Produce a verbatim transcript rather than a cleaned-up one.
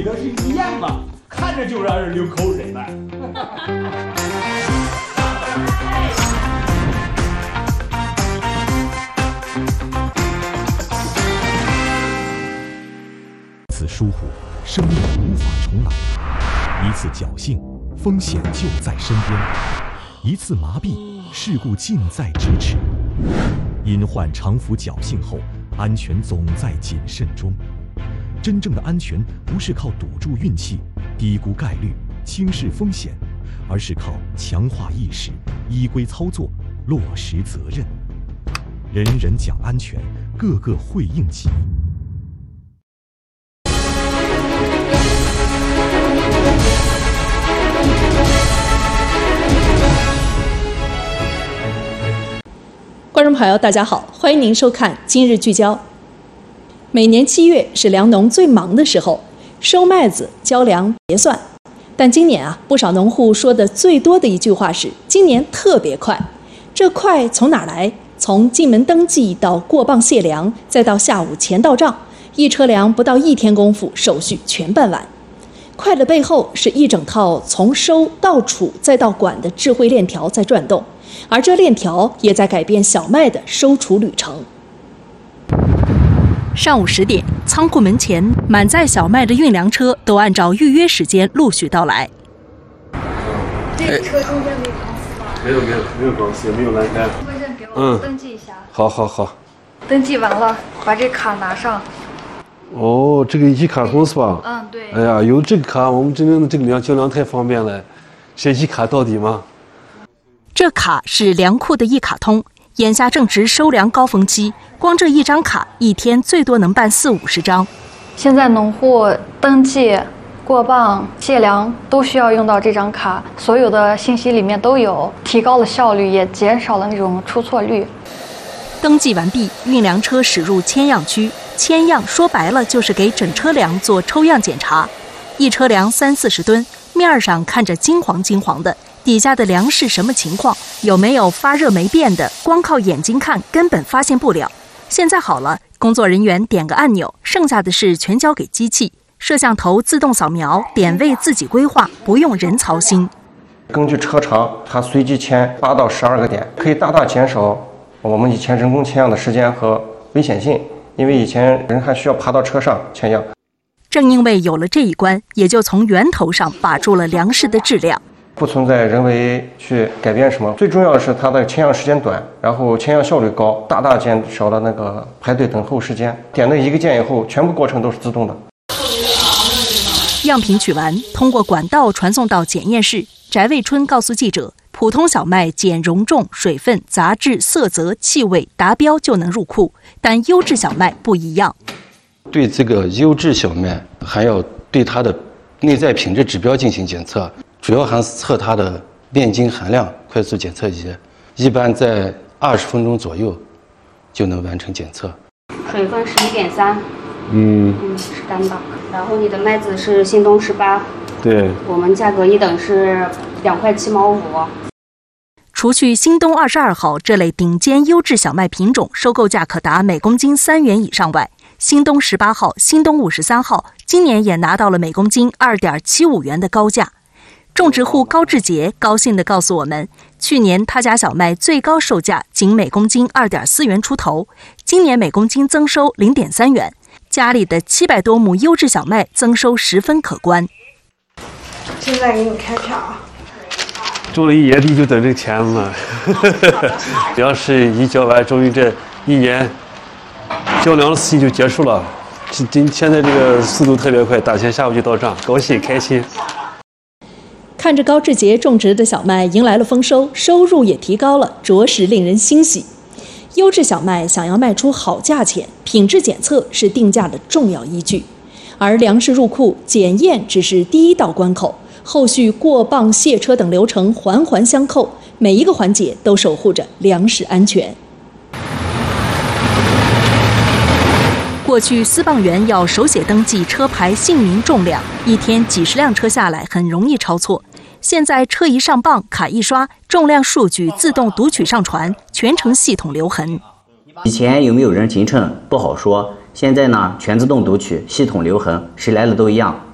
的是一样嘛，看着就让人流口水嘛。 一次疏忽，生命无法重来；一次侥幸，风险就在身边；一次麻痹，事故近在咫尺。因患常服侥幸后，安全总在谨慎中。真正的安全不是靠赌注运气、低估概率、轻视风险，而是靠强化意识、依规操作、落实责任。人人讲安全，个个会应急。 观众朋友，大家好，欢迎您收看今日聚焦。每年七月是粮农最忙的时候，收麦子、交粮、结算。但今年啊，不少农户说的最多的一句话是：今年特别快。这快从哪儿来？从进门登记到过磅卸粮，再到下午钱到账，一车粮不到一天功夫，手续全办完。快的背后是一整套从收到储再到管的智慧链条在转动。而这链条也在改变小麦的收储旅程。上午十点，仓库门前满载小麦的运粮车都按照预约时间陆续到来。 这个车中间没绑死吧？ 没有没有没有绑死，也没有栏杆。 身份证给我登记一下。 嗯、好好好。 登记完了，把这卡拿上。 哦，这个一卡通是吧？ 嗯，对。 哎呀，有这个卡，我们真正的这个粮交粮太方便了。谁一卡到底吗？ 这卡是粮库的一卡通，眼下正值收粮高峰期，光这一张卡一天最多能办四五十张。 现在农户登记、过磅、卸粮都需要用到这张卡，所有的信息里面都有，提高了效率，也减少了那种出错率。 登记完毕，运粮车驶入签样区，签样说白了就是给整车粮做抽样检查，一车粮三四十吨，面上看着金黄金黄的。底下的粮是什么情况？有没有发热没变的？光靠眼睛看根本发现不了。现在好了，工作人员点个按钮，剩下的事全交给机器，摄像头自动扫描，点位自己规划，不用人操心。 根据车长，它随机签八到十二个点，可以大大减少我们以前人工签样的时间和危险性。因为以前人还需要爬到车上签样。 正因为有了这一关，也就从源头上把住了粮食的质量。 不存在人为去改变什么，最重要的是它的签样时间短，然后签样效率高，大大减少了那个排队等候时间。点了一个键以后，全部过程都是自动的。 样品取完，通过管道传送到检验室。翟卫春告诉记者，普通小麦检容重、水分、杂质、色泽、气味达标就能入库，但优质小麦不一样。 对这个优质小麦，还要对它的内在品质指标进行检测。主要还是测它的炼金含量，快速检测仪，一般在二十分钟左右就能完成检测。 水分是一点三， 嗯嗯是单档。然后你的麦子是新东十八， 对， 我们价格一等是两块七毛五。 除去新东二十二号这类顶尖优质小麦品种，收购价可达每公斤三元以上外，新东十八号、新东五十三号今年也拿到了每公斤二点七五元的高价。种植户高志杰高兴地告诉我们，去年他家小麦最高售价仅每公斤二点四元出头，今年每公斤增收零点三元，家里的七百多亩优质小麦增收十分可观。 现在给你开票啊！ 种了一年地就等这个钱了，粮食一交完，终于这一年交粮的事情就结束了。今现在这个速度特别快，打钱下午就到账，高兴开心。 看着高志杰种植的小麦迎来了丰收，收入也提高了，着实令人欣喜。优质小麦想要卖出好价钱，品质检测是定价的重要依据，而粮食入库检验只是第一道关口，后续过磅、卸车等流程环环相扣，每一个环节都守护着粮食安全。过去司磅员要手写登记车牌、姓名、重量，一天几十辆车下来很容易超错。现在车一上磅，卡一刷，重量数据自动读取上传，全程系统留痕。 以前有没有人斤称不好说，现在呢全自动读取，系统留痕，谁来了都一样。